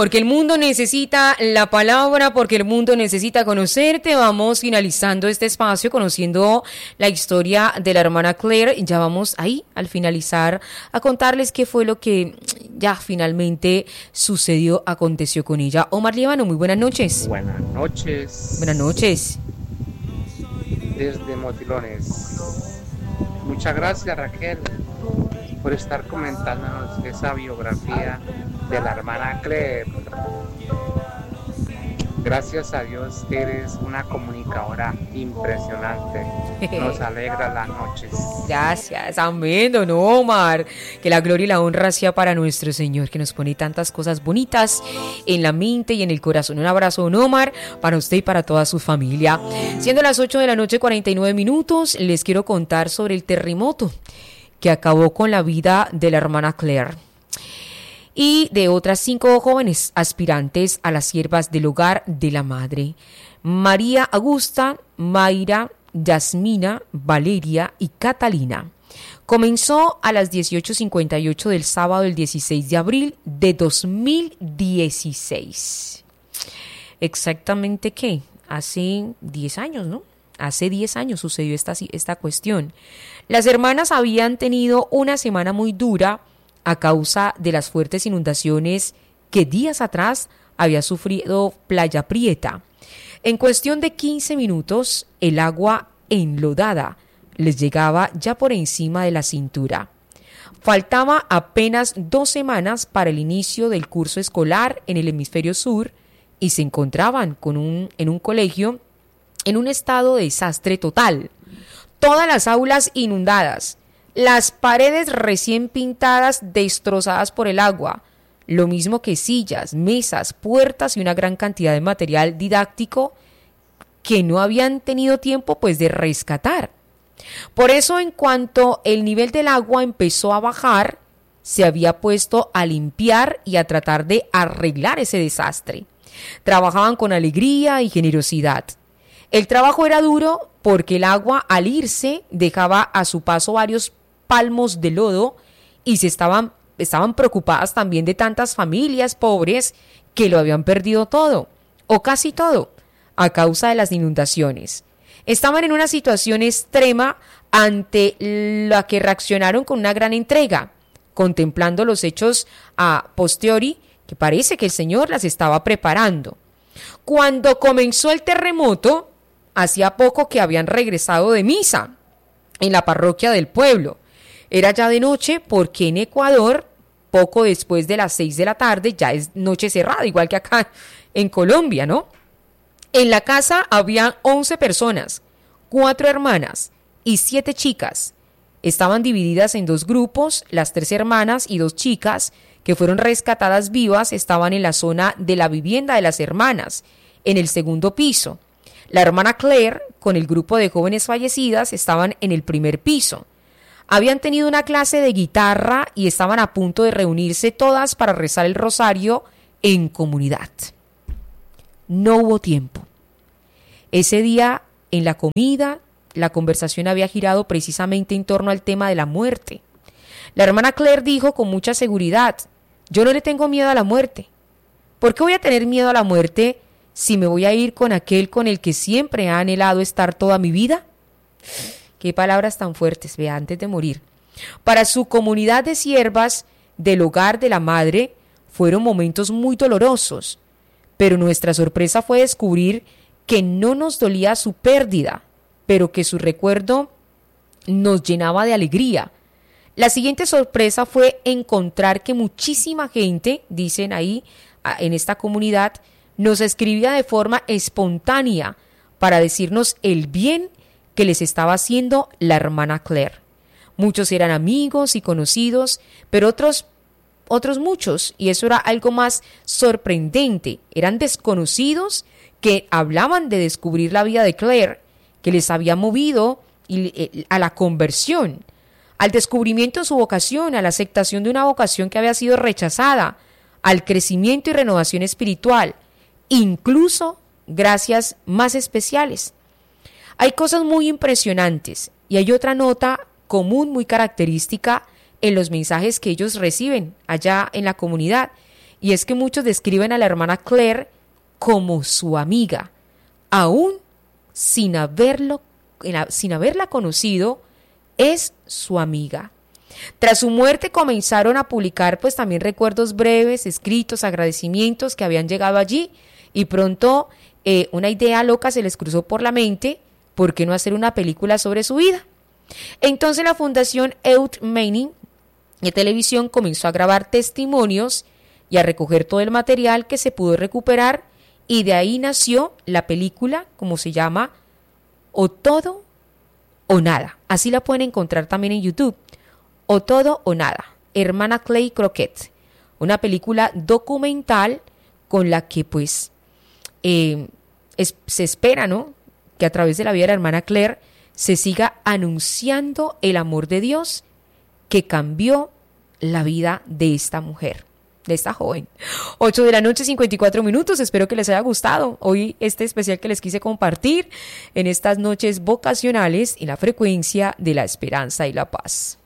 porque el mundo necesita la palabra, porque el mundo necesita conocerte. Vamos finalizando este espacio conociendo la historia de la hermana Claire. Ya vamos ahí al finalizar a contarles qué fue lo que ya finalmente sucedió, aconteció con ella. Omar Líbano, muy buenas noches. Buenas noches. Buenas noches. Desde Motilones. Muchas gracias, Raquel, por estar comentándonos esa biografía de la hermana Claire. Gracias a Dios eres una comunicadora impresionante. Nos alegra las noches. Gracias, amén, don Omar. Que la gloria y la honra sea para nuestro Señor, que nos pone tantas cosas bonitas en la mente y en el corazón. Un abrazo, don Omar, para usted y para toda su familia. Siendo las 8 de la noche, 49 minutos, les quiero contar sobre el terremoto que acabó con la vida de la hermana Claire y de otras 5 jóvenes aspirantes a las siervas del hogar de la madre: María Augusta, Mayra, Yasmina, Valeria y Catalina. Comenzó a las 18:58 del sábado del 16 de abril de 2016. Exactamente, ¿qué? Hace 10 años, ¿no? Hace 10 años sucedió esta cuestión. Las hermanas habían tenido una semana muy dura a causa de las fuertes inundaciones que días atrás había sufrido Playa Prieta. En cuestión de 15 minutos, el agua enlodada les llegaba ya por encima de la cintura. Faltaba apenas 2 semanas para el inicio del curso escolar en el hemisferio sur y se encontraban en un colegio en un estado de desastre total. Todas las aulas inundadas, las paredes recién pintadas destrozadas por el agua, lo mismo que sillas, mesas, puertas y una gran cantidad de material didáctico que no habían tenido tiempo pues de rescatar. Por eso, en cuanto el nivel del agua empezó a bajar, se había puesto a limpiar y a tratar de arreglar ese desastre. Trabajaban con alegría y generosidad. El trabajo era duro porque el agua al irse dejaba a su paso varios palmos de lodo y estaban preocupadas también de tantas familias pobres que lo habían perdido todo, o casi todo, a causa de las inundaciones. Estaban en una situación extrema ante la que reaccionaron con una gran entrega, contemplando los hechos a posteriori, que parece que el Señor las estaba preparando. Cuando comenzó el terremoto, hacía poco que habían regresado de misa en la parroquia del pueblo. Era ya de noche porque en Ecuador, poco después de las 6 de la tarde, ya es noche cerrada, igual que acá en Colombia, ¿no? En la casa había 11 personas, 4 hermanas y 7 chicas. Estaban divididas en 2 grupos, las 3 hermanas y 2 chicas que fueron rescatadas vivas estaban en la zona de la vivienda de las hermanas, en el segundo piso. La hermana Claire, con el grupo de jóvenes fallecidas, estaban en el primer piso. Habían tenido una clase de guitarra y estaban a punto de reunirse todas para rezar el rosario en comunidad. No hubo tiempo. Ese día, en la comida, la conversación había girado precisamente en torno al tema de la muerte. La hermana Claire dijo con mucha seguridad: yo no le tengo miedo a la muerte. ¿Por qué voy a tener miedo a la muerte si me voy a ir con aquel con el que siempre he anhelado estar toda mi vida? Qué palabras tan fuertes, vea, antes de morir. Para su comunidad de siervas del hogar de la madre fueron momentos muy dolorosos, pero nuestra sorpresa fue descubrir que no nos dolía su pérdida, pero que su recuerdo nos llenaba de alegría. La siguiente sorpresa fue encontrar que muchísima gente, dicen ahí en esta comunidad, nos escribía de forma espontánea para decirnos el bien que les estaba haciendo la hermana Claire. Muchos eran amigos y conocidos, pero otros muchos, y eso era algo más sorprendente, eran desconocidos que hablaban de descubrir la vida de Claire, que les había movido a la conversión, al descubrimiento de su vocación, a la aceptación de una vocación que había sido rechazada, al crecimiento y renovación espiritual, incluso gracias más especiales. Hay cosas muy impresionantes y hay otra nota común muy característica en los mensajes que ellos reciben allá en la comunidad, y es que muchos describen a la hermana Claire como su amiga, aún sin haberla conocido, es su amiga. Tras su muerte comenzaron a publicar pues también recuerdos breves, escritos, agradecimientos que habían llegado allí, y pronto una idea loca se les cruzó por la mente: ¿por qué no hacer una película sobre su vida? Entonces la Fundación Ehud Manning de televisión comenzó a grabar testimonios y a recoger todo el material que se pudo recuperar, y de ahí nació la película, como se llama, O Todo o Nada. Así la pueden encontrar también en YouTube. O Todo o Nada, Hermana Clay Crockett, una película documental con la que pues se espera, ¿no?, que a través de la vida de la hermana Claire se siga anunciando el amor de Dios que cambió la vida de esta mujer, de esta joven. 8:54 p.m, espero que les haya gustado hoy este especial que les quise compartir en estas noches vocacionales y la frecuencia de la esperanza y la paz.